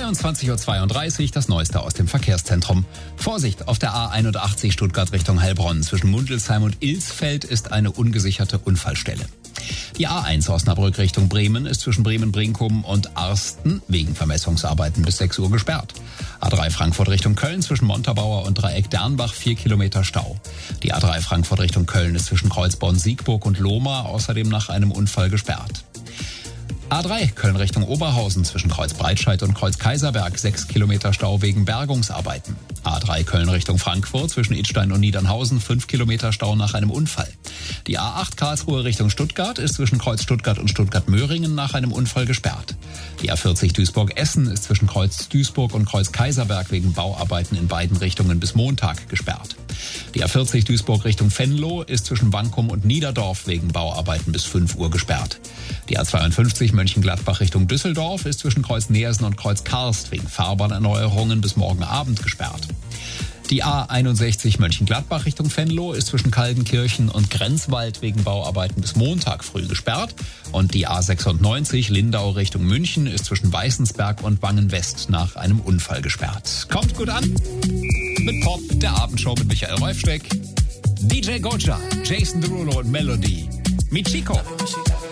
22:32 Uhr, das Neueste aus dem Verkehrszentrum. Vorsicht, auf der A81 Stuttgart Richtung Heilbronn. Zwischen Mundelsheim und Ilsfeld ist eine ungesicherte Unfallstelle. Die A1 Osnabrück Richtung Bremen ist zwischen Bremen-Brinkum und Arsten wegen Vermessungsarbeiten bis 6 Uhr gesperrt. A3 Frankfurt Richtung Köln zwischen Montabaur und Dreieck Dernbach 4 Kilometer Stau. Die A3 Frankfurt Richtung Köln ist zwischen Kreuzborn, Siegburg und Lohmar außerdem nach einem Unfall gesperrt. A3 Köln Richtung Oberhausen zwischen Kreuz Breitscheid und Kreuz Kaiserberg 6 Kilometer Stau wegen Bergungsarbeiten. A3 Köln Richtung Frankfurt zwischen Idstein und Niedernhausen 5 Kilometer Stau nach einem Unfall. Die A8 Karlsruhe Richtung Stuttgart ist zwischen Kreuz Stuttgart und Stuttgart-Möhringen nach einem Unfall gesperrt. Die A40 Duisburg-Essen ist zwischen Kreuz Duisburg und Kreuz Kaiserberg wegen Bauarbeiten in beiden Richtungen bis Montag gesperrt. Die A40 Duisburg Richtung Venlo ist zwischen Bankum und Niederdorf wegen Bauarbeiten bis 5 Uhr gesperrt. Die A52 Mönchengladbach Richtung Düsseldorf ist zwischen Kreuz Neersen und Kreuz Karst wegen Fahrbahnerneuerungen bis morgen Abend gesperrt. Die A61 Mönchengladbach Richtung Venlo ist zwischen Kaldenkirchen und Grenzwald wegen Bauarbeiten bis Montag früh gesperrt. Und die A96 Lindau Richtung München ist zwischen Weißensberg und Wangen-West nach einem Unfall gesperrt. Kommt gut an mit Pop, der Abendshow mit Michael Reufsteck, DJ Goja, Jason Derulo und Melody. Mit Chico.